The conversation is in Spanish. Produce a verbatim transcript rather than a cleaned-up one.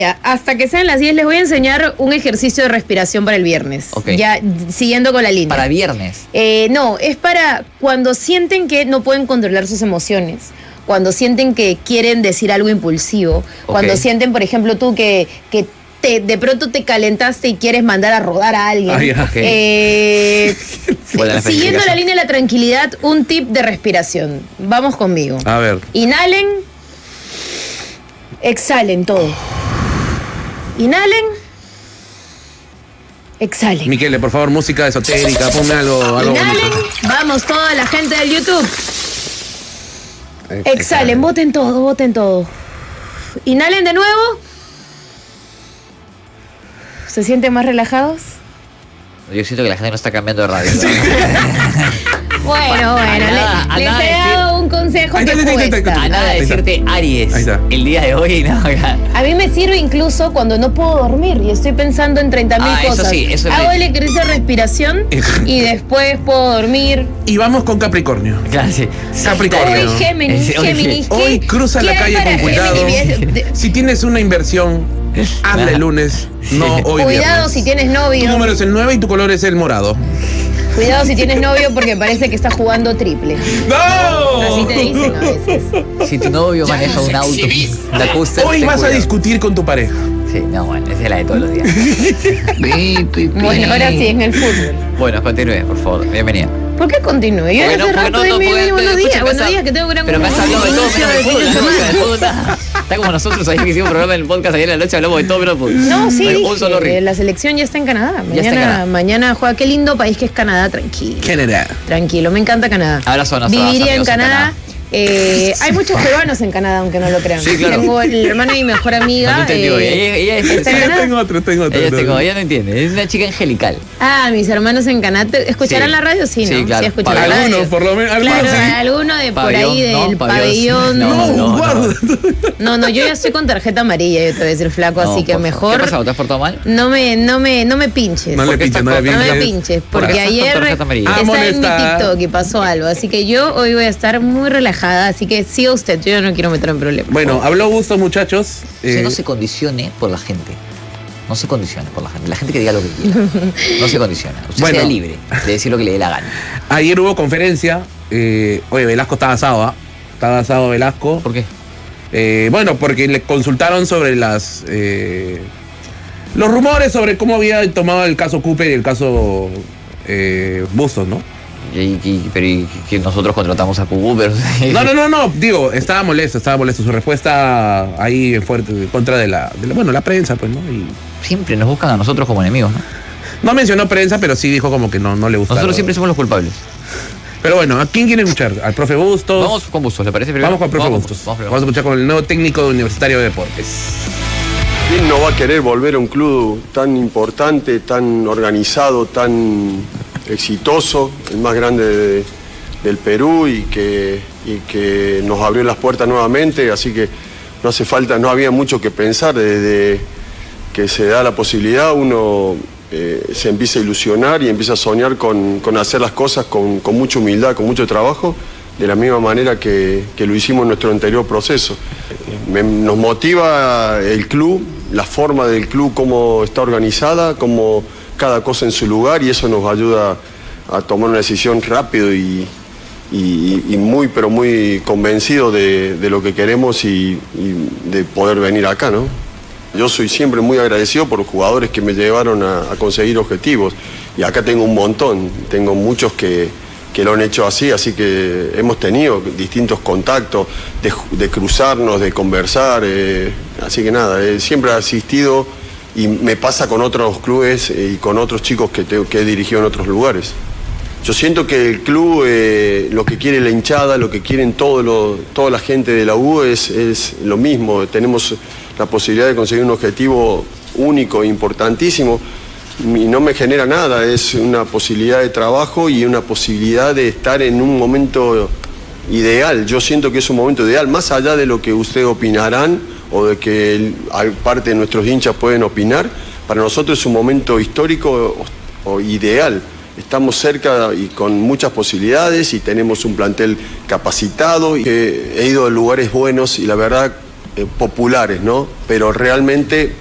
Hasta que sean las diez les voy a enseñar un ejercicio de respiración para el viernes. Okay. Ya siguiendo con la línea. ¿Para viernes? Eh, no, es para cuando sienten que no pueden controlar sus emociones, cuando sienten que quieren decir algo impulsivo, okay. Cuando sienten, por ejemplo, tú que, que te, de pronto te calentaste y quieres mandar a rodar a alguien. Ay, okay. eh, bueno, la siguiendo la línea de la tranquilidad, un tip de respiración. Vamos conmigo. A ver. Inhalen, exhalen todo. Inhalen, exhalen. Miquele, por favor, música esotérica, ponme algo, algo Inhalen, bonito. Vamos toda la gente del YouTube. Exhalen, Exhalen. Voten todo, voten todo. Inhalen de nuevo. ¿Se sienten más relajados? Yo siento que la gente no está cambiando de radio. Sí. Bueno, bueno, nada, le, les he dado un consejo que cuesta. A nada de decirte Aries, el día de hoy, no. A mí me sirve incluso cuando no puedo dormir y estoy pensando en treinta mil ah, cosas. Eso sí, eso Hago sí. el ejercicio de respiración y después puedo dormir. Y vamos con Capricornio. Claro, sí. Capricornio. Hoy Géminis, Géminis. Hoy cruza la calle con cuidado. Géminis? Si tienes una inversión, hazla el lunes, no hoy Cuidado viernes. si tienes novio. Tu número es el nueve y tu color es el morado. Cuidado si tienes novio porque parece que está jugando triple. ¡No! Así te dicen a veces. Si tu novio maneja un auto, la custa. Hoy vas cuidado. a discutir con tu pareja. Sí, no, bueno, esa es la de todos los días. Bueno, ahora sí, en el fútbol. Bueno, continúe, por favor. Bienvenida. ¿Por qué continúe? Yo hace no, rato no, no, no, no, buenos días, buenos días, que tengo gran Pero me has hablado de todo menos del fútbol, de fútbol. Está como nosotros ayer que hicimos un programa en el podcast ayer en la noche, hablamos de todo menos fútbol. No, sí, bueno, dije, un solo ring. La selección ya está en Canadá. Mañana, ya está en Canadá. mañana juega. Qué lindo país que es Canadá, tranquilo. Canadá. Tranquilo, me encanta Canadá. Abrazo a nuestros Viviría en amigos Canadá. en Canadá. Eh, hay muchos peruanos en Canadá, aunque no lo crean. Sí, claro. Tengo el hermano de mi mejor amiga. No entendió, eh, ella, ella, está en sí, Canadá. tengo otro, tengo otro. Ella, tengo, ella no entiende, es una chica angelical. Ah, mis hermanos en Canadá. ¿Escucharán Sí. la radio? Sí, ¿no? Sí, claro. Sí, escucharán la Algunos, radio. por lo menos. Algunos, Claro, sí. alguno de por Pabellón, ahí del no, pabellón. No, No, no, guarda. No, no, yo ya estoy con tarjeta amarilla, yo te voy a decir flaco, No, así que por mejor. favor. ¿Qué ha pasado? ¿Te has portado mal? No me, no me, no me pinches. No le pinches, no le No me pinches. pinches, ¿Por qué porque estás con ayer tarjeta amarilla? Ah, estaba en mi molesta. TikTok y pasó algo. Así que yo hoy voy a estar muy relajada, así que siga usted, yo ya no quiero meter en problemas. Bueno, habló Gusto, muchachos. Usted Eh, no se condicione por la gente. No se condicione por la gente. La gente que diga lo que quiera. No se condiciona. Usted Bueno. sea libre de decir lo que le dé la gana. Ayer hubo conferencia. Eh, oye, Velasco estaba asado, ¿ah? Estaba asado Velasco. ¿Por qué? Eh, bueno, porque le consultaron sobre las eh, los rumores sobre cómo había tomado el caso Cooper y el caso eh, Bustos, ¿no? Y, y- pero y, que nosotros contratamos a Cubu, pero... No, no, no, no, digo, estaba molesto, estaba molesto. Su respuesta ahí fuerte en contra de la, de la- bueno, la prensa, pues, ¿no? Y Siempre nos buscan a nosotros como enemigos, ¿no? no mencionó prensa, pero sí dijo como que no, no le gustó. Nosotros siempre somos los culpables. Pero bueno, ¿a quién quiere escuchar? ¿Al profe Bustos? Vamos con Bustos, ¿le parece? Primero? Vamos con el profe Vamos Bustos. Vamos, Vamos a escuchar con el nuevo técnico universitario de deportes. ¿Quién no va a querer volver a un club tan importante, tan organizado, tan exitoso, el más grande de- del Perú y que, y que nos abrió las puertas nuevamente? Así que no hace falta, no había mucho que pensar. Desde que se da la posibilidad, uno eh, se empieza a ilusionar y empieza a soñar con, con hacer las cosas con, con mucha humildad, con mucho trabajo, de la misma manera que, que lo hicimos en nuestro anterior proceso. Me- nos motiva el club, la forma del club, cómo está organizada, cómo cada cosa en su lugar, y eso nos ayuda a tomar una decisión rápido y, y- y muy, pero muy convencido de, de lo que queremos y, y de poder venir acá, ¿no? Yo soy siempre muy agradecido por los jugadores que me llevaron a, a conseguir objetivos, y acá tengo un montón, tengo muchos que, que lo han hecho así, así que hemos tenido distintos contactos de, de cruzarnos, de conversar, eh, así que nada, eh, siempre he asistido y me pasa con otros clubes eh, y con otros chicos que, te- que he dirigido en otros lugares. Yo siento que el club, eh, lo que quiere la hinchada, lo que quieren todo lo- toda la gente de la U es, es lo mismo. Tenemos la posibilidad de conseguir un objetivo único e importantísimo y no me genera nada. Es una posibilidad de trabajo y una posibilidad de estar en un momento ideal. Yo siento que es un momento ideal, más allá de lo que ustedes opinarán o de que el- al- parte de nuestros hinchas pueden opinar. Para nosotros es un momento histórico o, o ideal. Estamos cerca y con muchas posibilidades y tenemos un plantel capacitado. Y que he ido a lugares buenos y la verdad eh, populares, ¿no? Pero realmente